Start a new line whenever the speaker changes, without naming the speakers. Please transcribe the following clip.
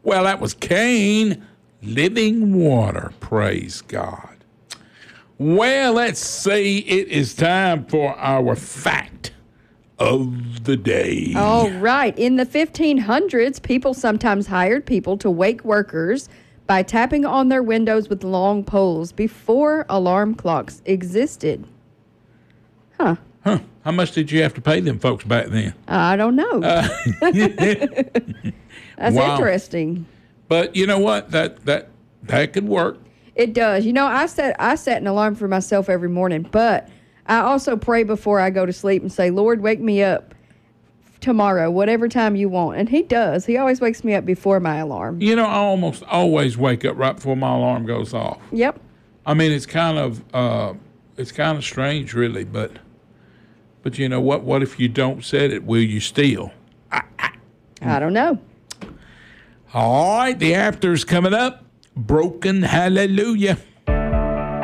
Well, that was Cain, Living Water. Praise God. Well, let's see. It is time for our fact of the day.
All right. In the 1500s, people sometimes hired people to wake workers by tapping on their windows with long poles before alarm clocks existed. Huh.
How much did you have to pay them folks back then?
I don't know. That's
Wow.
interesting.
But you know what? That could work.
It does. You know, I set an alarm for myself every morning, but I also pray before I go to sleep and say, Lord, wake me up tomorrow, whatever time you want. And he does. He always wakes me up before my alarm.
You know, I almost always wake up right before my alarm goes off.
Yep.
I mean, it's kind of strange, really, but you know what? What if you don't set it? Will you still?
I don't know.
All right, the after's coming up. Broken Hallelujah.